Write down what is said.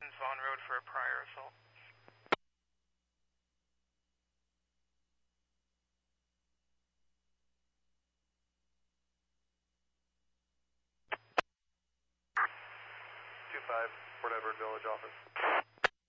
On road for a prior assault. Two five, Port Edward Village office.